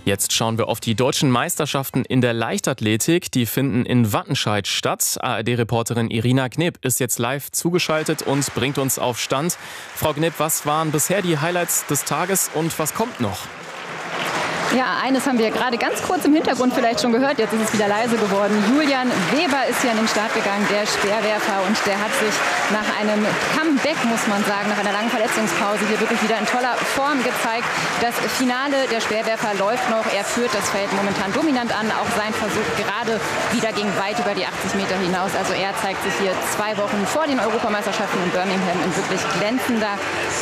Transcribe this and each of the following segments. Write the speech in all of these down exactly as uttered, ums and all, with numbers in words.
Jetzt schauen wir auf die deutschen Meisterschaften in der Leichtathletik. Die finden in Wattenscheid statt. A R D-Reporterin Irina Kneb ist jetzt live zugeschaltet und bringt uns auf Stand. Frau Kneb, was waren bisher die Highlights des Tages und was kommt noch? Ja, eines haben wir gerade ganz kurz im Hintergrund vielleicht schon gehört. Jetzt ist es wieder leise geworden. Julian Weber ist hier an den Start gegangen, der Speerwerfer. Und der hat sich nach einem Comeback, muss man sagen, nach einer langen Verletzungspause hier wirklich wieder in toller Form gezeigt. Das Finale der Speerwerfer läuft noch. Er führt das Feld momentan dominant an. Auch sein Versuch gerade wieder ging weit über die achtzig Meter hinaus. Also er zeigt sich hier zwei Wochen vor den Europameisterschaften in Birmingham in wirklich glänzender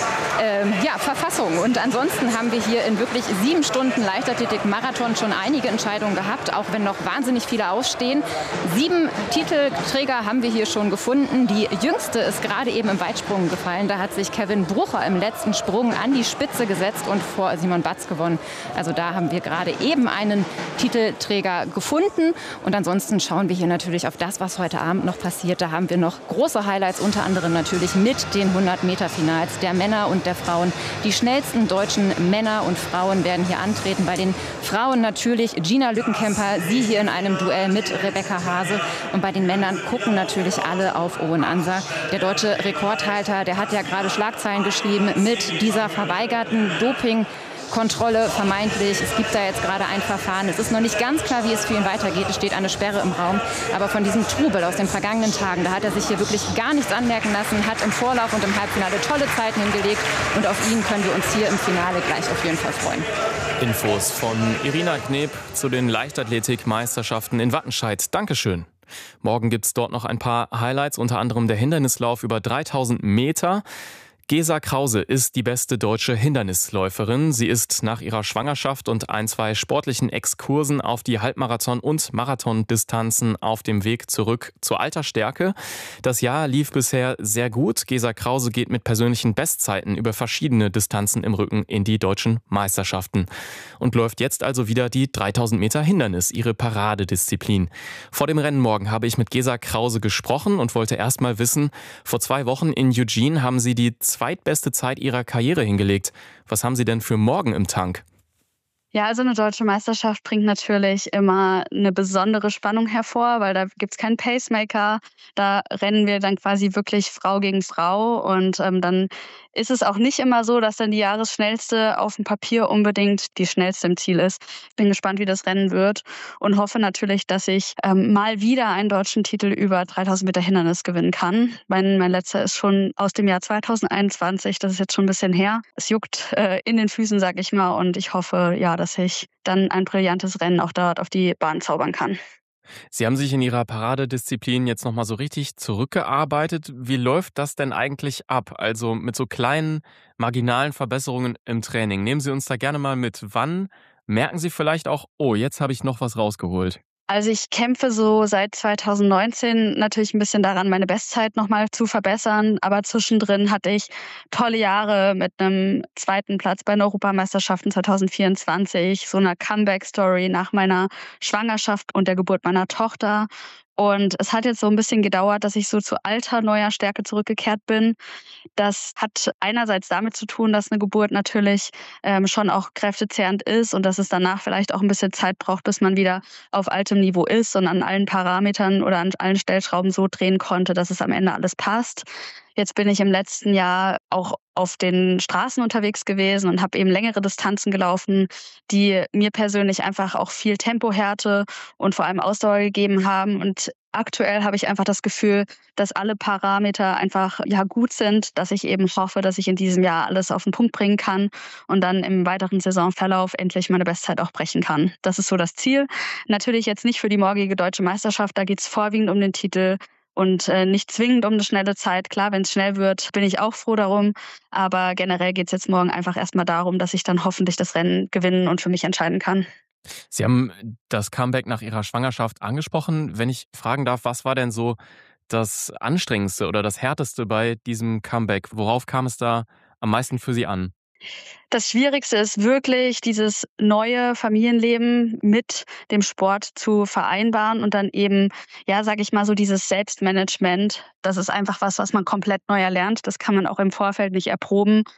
ähm, ja, Verfassung. Und ansonsten haben wir hier in wirklich sieben Stunden live Leichtathletik-Marathon schon einige Entscheidungen gehabt, auch wenn noch wahnsinnig viele ausstehen. Sieben Titelträger haben wir hier schon gefunden. Die jüngste ist gerade eben im Weitsprung gefallen. Da hat sich Kevin Brucher im letzten Sprung an die Spitze gesetzt und vor Simon Batz gewonnen. Also da haben wir gerade eben einen Titelträger gefunden. Und ansonsten schauen wir hier natürlich auf das, was heute Abend noch passiert. Da haben wir noch große Highlights, unter anderem natürlich mit den hundert Meter Finals der Männer und der Frauen. Die schnellsten deutschen Männer und Frauen werden hier antreten. Bei den Frauen natürlich Gina Lückenkämper, sie hier in einem Duell mit Rebecca Hase. Und bei den Männern gucken natürlich alle auf Owen Anser. Der deutsche Rekordhalter, der hat ja gerade Schlagzeilen geschrieben mit dieser verweigerten Doping Kontrolle vermeintlich. Es gibt da jetzt gerade ein Verfahren. Es ist noch nicht ganz klar, wie es für ihn weitergeht. Es steht eine Sperre im Raum. Aber von diesem Trubel aus den vergangenen Tagen, da hat er sich hier wirklich gar nichts anmerken lassen, hat im Vorlauf und im Halbfinale tolle Zeiten hingelegt. Und auf ihn können wir uns hier im Finale gleich auf jeden Fall freuen. Infos von Irina Kneb zu den Leichtathletik-Meisterschaften in Wattenscheid. Dankeschön. Morgen gibt es dort noch ein paar Highlights, unter anderem der Hindernislauf über dreitausend Meter. Gesa Krause ist die beste deutsche Hindernisläuferin. Sie ist nach ihrer Schwangerschaft und ein, zwei sportlichen Exkursen auf die Halbmarathon- und Marathondistanzen auf dem Weg zurück zur alter Stärke. Das Jahr lief bisher sehr gut. Gesa Krause geht mit persönlichen Bestzeiten über verschiedene Distanzen im Rücken in die deutschen Meisterschaften und läuft jetzt also wieder die dreitausend Meter Hindernis, ihre Paradedisziplin. Vor dem Rennen morgen habe ich mit Gesa Krause gesprochen und wollte erst mal wissen, vor zwei Wochen in Eugene haben sie die zweitbeste Zeit ihrer Karriere hingelegt. Was haben Sie denn für morgen im Tank? Ja, also eine deutsche Meisterschaft bringt natürlich immer eine besondere Spannung hervor, weil da gibt's keinen Pacemaker. Da rennen wir dann quasi wirklich Frau gegen Frau. Und ähm, dann ist es auch nicht immer so, dass dann die Jahresschnellste auf dem Papier unbedingt die schnellste im Ziel ist. Ich bin gespannt, wie das Rennen wird und hoffe natürlich, dass ich ähm, mal wieder einen deutschen Titel über dreitausend Meter Hindernis gewinnen kann. Mein, mein letzter ist schon aus dem Jahr zweitausendeinundzwanzig. Das ist jetzt schon ein bisschen her. Es juckt äh, in den Füßen, sag ich mal. Und ich hoffe, ja, dass ich dann ein brillantes Rennen auch dort auf die Bahn zaubern kann. Sie haben sich in Ihrer Paradedisziplin jetzt nochmal so richtig zurückgearbeitet. Wie läuft das denn eigentlich ab? Also mit so kleinen, marginalen Verbesserungen im Training. Nehmen Sie uns da gerne mal mit. Wann merken Sie vielleicht auch, oh, jetzt habe ich noch was rausgeholt? Also ich kämpfe so seit zweitausendneunzehn natürlich ein bisschen daran, meine Bestzeit nochmal zu verbessern. Aber zwischendrin hatte ich tolle Jahre mit einem zweiten Platz bei den Europameisterschaften zweitausendvierundzwanzig, so einer Comeback-Story nach meiner Schwangerschaft und der Geburt meiner Tochter. Und es hat jetzt so ein bisschen gedauert, dass ich so zu alter, neuer Stärke zurückgekehrt bin. Das hat einerseits damit zu tun, dass eine Geburt natürlich ähm, schon auch kräftezehrend ist und dass es danach vielleicht auch ein bisschen Zeit braucht, bis man wieder auf altem Niveau ist und an allen Parametern oder an allen Stellschrauben so drehen konnte, dass es am Ende alles passt. Jetzt bin ich im letzten Jahr auch auf den Straßen unterwegs gewesen und habe eben längere Distanzen gelaufen, die mir persönlich einfach auch viel Tempohärte und vor allem Ausdauer gegeben haben. Und aktuell habe ich einfach das Gefühl, dass alle Parameter einfach ja gut sind, dass ich eben hoffe, dass ich in diesem Jahr alles auf den Punkt bringen kann und dann im weiteren Saisonverlauf endlich meine Bestzeit auch brechen kann. Das ist so das Ziel. Natürlich jetzt nicht für die morgige deutsche Meisterschaft, da geht es vorwiegend um den Titel. Und äh, nicht zwingend um eine schnelle Zeit. Klar, wenn es schnell wird, bin ich auch froh darum. Aber generell geht es jetzt morgen einfach erstmal darum, dass ich dann hoffentlich das Rennen gewinnen und für mich entscheiden kann. Sie haben das Comeback nach Ihrer Schwangerschaft angesprochen. Wenn ich fragen darf, was war denn so das Anstrengendste oder das Härteste bei diesem Comeback? Worauf kam es da am meisten für Sie an? Das Schwierigste ist wirklich, dieses neue Familienleben mit dem Sport zu vereinbaren und dann eben, ja, sage ich mal so, dieses Selbstmanagement. Das ist einfach was, was man komplett neu erlernt. Das kann man auch im Vorfeld nicht erproben.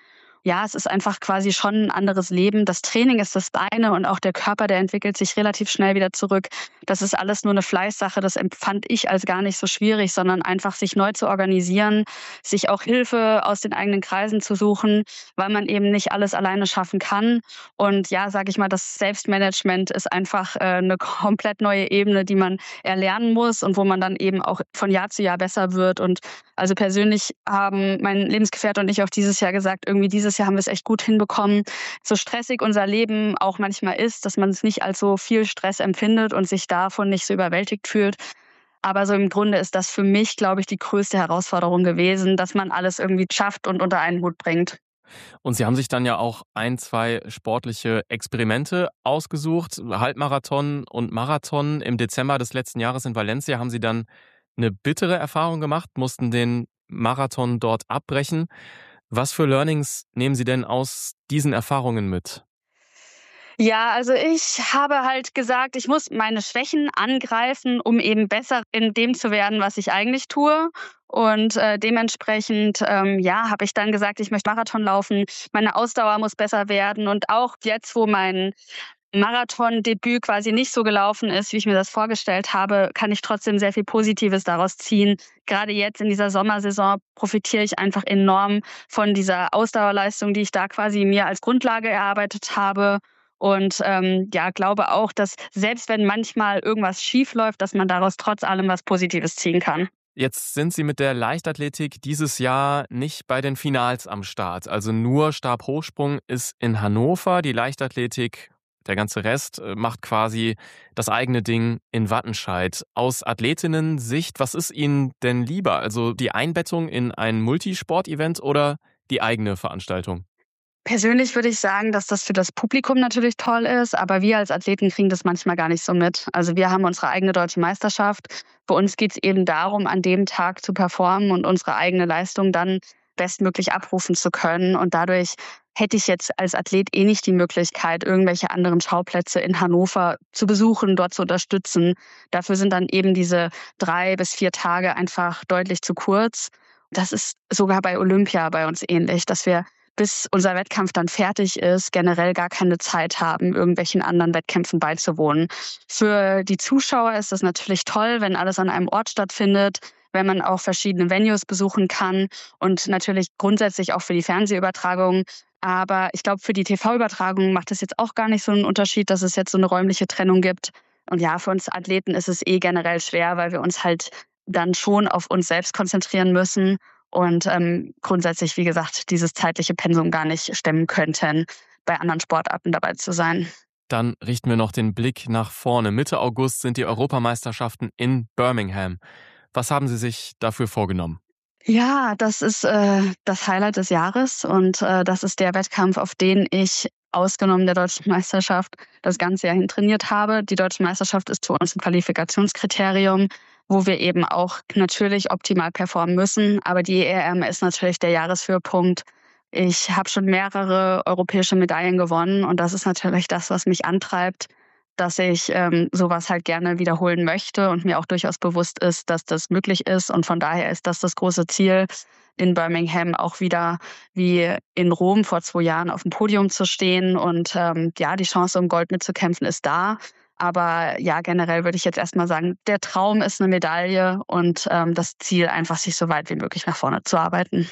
ja, es ist einfach quasi schon ein anderes Leben. Das Training ist das eine und auch der Körper, der entwickelt sich relativ schnell wieder zurück. Das ist alles nur eine Fleißsache. Das empfand ich als gar nicht so schwierig, sondern einfach sich neu zu organisieren, sich auch Hilfe aus den eigenen Kreisen zu suchen, weil man eben nicht alles alleine schaffen kann. Und ja, sage ich mal, das Selbstmanagement ist einfach äh, 'ne komplett neue Ebene, die man erlernen muss und wo man dann eben auch von Jahr zu Jahr besser wird. Und also persönlich haben mein Lebensgefährte und ich auch dieses Jahr gesagt, irgendwie dieses Jahr haben wir es echt gut hinbekommen. So stressig unser Leben auch manchmal ist, dass man es nicht als so viel Stress empfindet und sich davon nicht so überwältigt fühlt. Aber so im Grunde ist das für mich, glaube ich, die größte Herausforderung gewesen, dass man alles irgendwie schafft und unter einen Hut bringt. Und Sie haben sich dann ja auch ein, zwei sportliche Experimente ausgesucht. Halbmarathon und Marathon. Im Dezember des letzten Jahres in Valencia haben Sie dann eine bittere Erfahrung gemacht, mussten den Marathon dort abbrechen. Was für Learnings nehmen Sie denn aus diesen Erfahrungen mit? Ja, also ich habe halt gesagt, ich muss meine Schwächen angreifen, um eben besser in dem zu werden, was ich eigentlich tue. Und äh, dementsprechend, ähm, ja, habe ich dann gesagt, ich möchte Marathon laufen. Meine Ausdauer muss besser werden. Und auch jetzt, wo mein Marathondebüt quasi nicht so gelaufen ist, wie ich mir das vorgestellt habe, kann ich trotzdem sehr viel Positives daraus ziehen. Gerade jetzt in dieser Sommersaison profitiere ich einfach enorm von dieser Ausdauerleistung, die ich da quasi mir als Grundlage erarbeitet habe. Und ähm, ja, glaube auch, dass selbst wenn manchmal irgendwas schief läuft, dass man daraus trotz allem was Positives ziehen kann. Jetzt sind Sie mit der Leichtathletik dieses Jahr nicht bei den Finals am Start. Also nur Stabhochsprung ist in Hannover. Die Leichtathletik, der ganze Rest, äh, macht quasi das eigene Ding in Wattenscheid. Aus Athletinnen-Sicht, was ist Ihnen denn lieber? Also die Einbettung in ein Multisport-Event oder die eigene Veranstaltung? Persönlich würde ich sagen, dass das für das Publikum natürlich toll ist, aber wir als Athleten kriegen das manchmal gar nicht so mit. Also wir haben unsere eigene deutsche Meisterschaft. Für uns geht es eben darum, an dem Tag zu performen und unsere eigene Leistung dann bestmöglich abrufen zu können. Und dadurch hätte ich jetzt als Athlet eh nicht die Möglichkeit, irgendwelche anderen Schauplätze in Hannover zu besuchen, dort zu unterstützen. Dafür sind dann eben diese drei bis vier Tage einfach deutlich zu kurz. Das ist sogar bei Olympia bei uns ähnlich, dass wir, bis unser Wettkampf dann fertig ist, generell gar keine Zeit haben, irgendwelchen anderen Wettkämpfen beizuwohnen. Für die Zuschauer ist es natürlich toll, wenn alles an einem Ort stattfindet, wenn man auch verschiedene Venues besuchen kann und natürlich grundsätzlich auch für die Fernsehübertragung. Aber ich glaube, für die T V-Übertragung macht es jetzt auch gar nicht so einen Unterschied, dass es jetzt so eine räumliche Trennung gibt. Und ja, für uns Athleten ist es eh generell schwer, weil wir uns halt dann schon auf uns selbst konzentrieren müssen und ähm, grundsätzlich, wie gesagt, dieses zeitliche Pensum gar nicht stemmen könnten, bei anderen Sportarten dabei zu sein. Dann richten wir noch den Blick nach vorne. Mitte August sind die Europameisterschaften in Birmingham. Was haben Sie sich dafür vorgenommen? Ja, das ist äh, das Highlight des Jahres und äh, das ist der Wettkampf, auf den ich ausgenommen der deutschen Meisterschaft das ganze Jahr hin trainiert habe. Die deutsche Meisterschaft ist für uns ein Qualifikationskriterium, wo wir eben auch natürlich optimal performen müssen. Aber die E M ist natürlich der Jahreshöhepunkt. Ich habe schon mehrere europäische Medaillen gewonnen und das ist natürlich das, was mich antreibt, dass ich ähm, sowas halt gerne wiederholen möchte und mir auch durchaus bewusst ist, dass das möglich ist. Und von daher ist das das große Ziel, in Birmingham auch wieder wie in Rom vor zwei Jahren auf dem Podium zu stehen. Und ähm, ja, die Chance, um Gold mitzukämpfen, ist da. Aber ja, generell würde ich jetzt erstmal sagen, der Traum ist eine Medaille und ähm, das Ziel einfach, sich so weit wie möglich nach vorne zu arbeiten.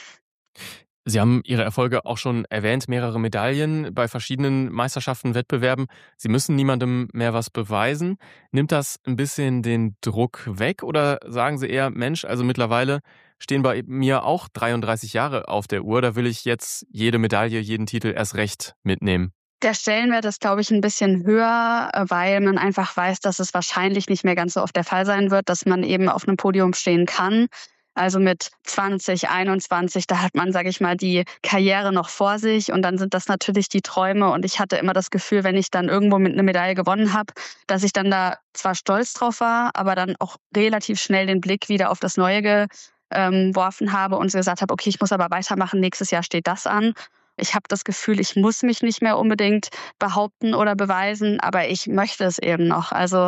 Sie haben Ihre Erfolge auch schon erwähnt, mehrere Medaillen bei verschiedenen Meisterschaften, Wettbewerben. Sie müssen niemandem mehr was beweisen. Nimmt das ein bisschen den Druck weg oder sagen Sie eher, Mensch, also mittlerweile stehen bei mir auch dreiunddreißig Jahre auf der Uhr, da will ich jetzt jede Medaille, jeden Titel erst recht mitnehmen? Der Stellenwert ist, glaube ich, ein bisschen höher, äh, weil man einfach weiß, dass es wahrscheinlich nicht mehr ganz so oft der Fall sein wird, dass man eben auf einem Podium stehen kann. Also mit zwanzig, einundzwanzig, da hat man, sage ich mal, die Karriere noch vor sich und dann sind das natürlich die Träume. Und ich hatte immer das Gefühl, wenn ich dann irgendwo mit einer Medaille gewonnen habe, dass ich dann da zwar stolz drauf war, aber dann auch relativ schnell den Blick wieder auf das Neue geworfen habe und gesagt habe, okay, ich muss aber weitermachen, nächstes Jahr steht das an. Ich habe das Gefühl, ich muss mich nicht mehr unbedingt behaupten oder beweisen, aber ich möchte es eben noch. Also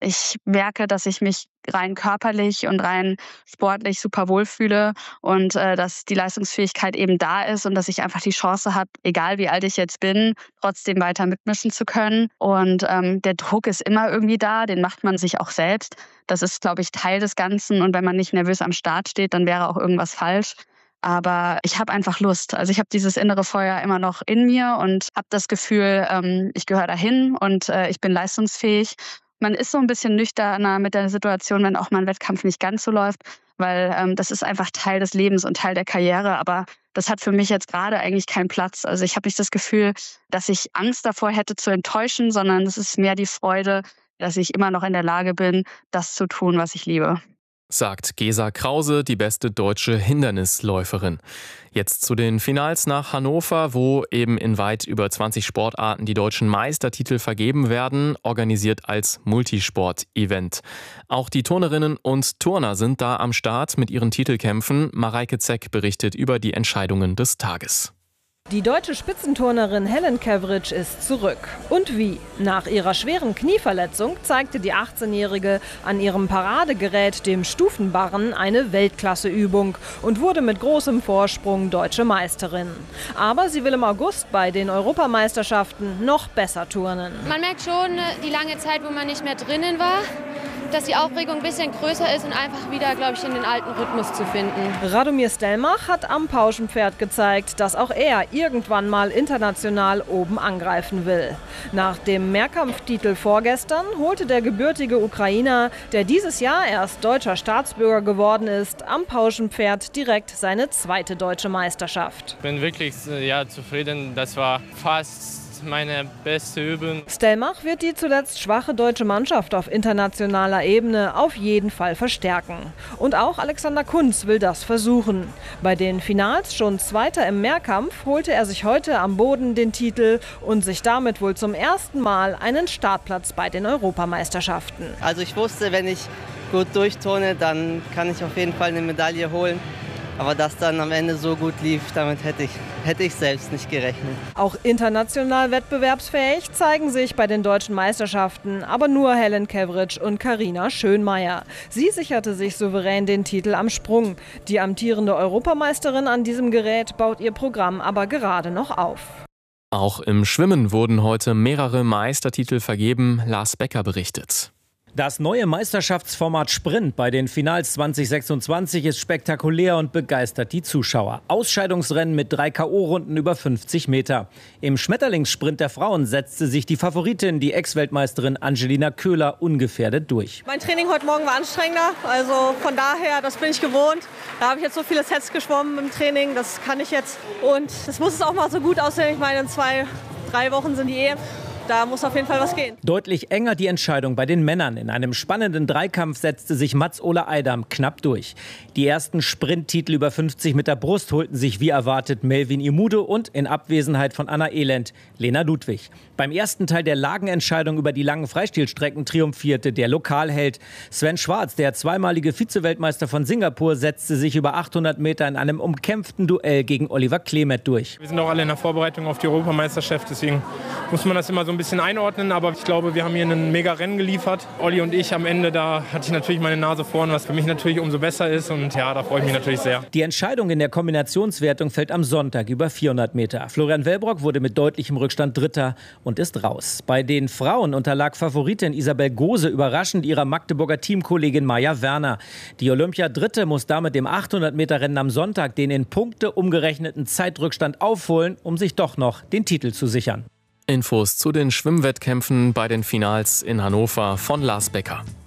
Ich merke, dass ich mich rein körperlich und rein sportlich super wohlfühle und äh, dass die Leistungsfähigkeit eben da ist und dass ich einfach die Chance habe, egal wie alt ich jetzt bin, trotzdem weiter mitmischen zu können. Und ähm, der Druck ist immer irgendwie da, den macht man sich auch selbst. Das ist, glaube ich, Teil des Ganzen. Und wenn man nicht nervös am Start steht, dann wäre auch irgendwas falsch. Aber ich habe einfach Lust. Also ich habe dieses innere Feuer immer noch in mir und habe das Gefühl, ähm, ich gehöre dahin und äh, ich bin leistungsfähig. Man ist so ein bisschen nüchterner mit der Situation, wenn auch mal ein Wettkampf nicht ganz so läuft, weil ähm, das ist einfach Teil des Lebens und Teil der Karriere. Aber das hat für mich jetzt gerade eigentlich keinen Platz. Also ich habe nicht das Gefühl, dass ich Angst davor hätte zu enttäuschen, sondern es ist mehr die Freude, dass ich immer noch in der Lage bin, das zu tun, was ich liebe. Sagt Gesa Krause, die beste deutsche Hindernisläuferin. Jetzt zu den Finals nach Hannover, wo eben in weit über zwanzig Sportarten die deutschen Meistertitel vergeben werden, organisiert als Multisport-Event. Auch die Turnerinnen und Turner sind da am Start mit ihren Titelkämpfen. Mareike Zeck berichtet über die Entscheidungen des Tages. Die deutsche Spitzenturnerin Helen Cavridge ist zurück. Und wie? Nach ihrer schweren Knieverletzung zeigte die achtzehnjährige an ihrem Paradegerät, dem Stufenbarren, eine Weltklasseübung und wurde mit großem Vorsprung deutsche Meisterin. Aber sie will im August bei den Europameisterschaften noch besser turnen. Man merkt schon die lange Zeit, wo man nicht mehr drinnen war, dass die Aufregung ein bisschen größer ist und einfach wieder, glaube ich, in den alten Rhythmus zu finden. Radomir Stelmach hat am Pauschenpferd gezeigt, dass auch er irgendwann mal international oben angreifen will. Nach dem Mehrkampftitel vorgestern holte der gebürtige Ukrainer, der dieses Jahr erst deutscher Staatsbürger geworden ist, am Pauschenpferd direkt seine zweite deutsche Meisterschaft. Ich bin wirklich ja, zufrieden. Das war fast meine beste Übung. Stelmach wird die zuletzt schwache deutsche Mannschaft auf internationaler Ebene auf jeden Fall verstärken. Und auch Alexander Kunz will das versuchen. Bei den Finals, schon Zweiter im Mehrkampf, holte er sich heute am Boden den Titel und sich damit wohl zum ersten Mal einen Startplatz bei den Europameisterschaften. Also ich wusste, wenn ich gut durchturne, dann kann ich auf jeden Fall eine Medaille holen. Aber dass dann am Ende so gut lief, damit hätte ich, hätte ich selbst nicht gerechnet. Auch international wettbewerbsfähig zeigen sich bei den deutschen Meisterschaften aber nur Helen Cavridge und Carina Schönmeier. Sie sicherte sich souverän den Titel am Sprung. Die amtierende Europameisterin an diesem Gerät baut ihr Programm aber gerade noch auf. Auch im Schwimmen wurden heute mehrere Meistertitel vergeben. Lars Becker berichtet. Das neue Meisterschaftsformat Sprint bei den Finals zwanzig sechsundzwanzig ist spektakulär und begeistert die Zuschauer. Ausscheidungsrennen mit drei K O-Runden über fünfzig Meter. Im Schmetterlingssprint der Frauen setzte sich die Favoritin, die Ex-Weltmeisterin Angelina Köhler, ungefährdet durch. Mein Training heute Morgen war anstrengender, also von daher, das bin ich gewohnt. Da habe ich jetzt so viele Sets geschwommen im Training, das kann ich jetzt. Und das muss es auch mal so gut aussehen. Ich meine, in zwei, drei Wochen sind die eh. Da muss auf jeden Fall was gehen. Deutlich enger die Entscheidung bei den Männern. In einem spannenden Dreikampf setzte sich Mats-Ole Eidam knapp durch. Die ersten Sprinttitel über fünfzig Meter Brust holten sich wie erwartet Melvin Imude und in Abwesenheit von Anna Elend Lena Ludwig. Beim ersten Teil der Lagenentscheidung über die langen Freistilstrecken triumphierte der Lokalheld. Sven Schwarz, der zweimalige Vize-Weltmeister von Singapur, setzte sich über achthundert Meter in einem umkämpften Duell gegen Oliver Klemet durch. Wir sind auch alle in der Vorbereitung auf die Europameisterschaft, deswegen muss man das immer so ein bisschen einordnen, aber ich glaube, wir haben hier ein mega Rennen geliefert. Olli und ich am Ende, da hatte ich natürlich meine Nase vorn, was für mich natürlich umso besser ist und ja, da freue ich mich natürlich sehr. Die Entscheidung in der Kombinationswertung fällt am Sonntag über vierhundert Meter. Florian Wellbrock wurde mit deutlichem Rückstand Dritter und ist raus. Bei den Frauen unterlag Favoritin Isabel Gose überraschend ihrer Magdeburger Teamkollegin Maja Werner. Die Olympia-Dritte muss damit im achthundert Meter Rennen am Sonntag den in Punkte umgerechneten Zeitrückstand aufholen, um sich doch noch den Titel zu sichern. Infos zu den Schwimmwettkämpfen bei den Finals in Hannover von Lars Becker.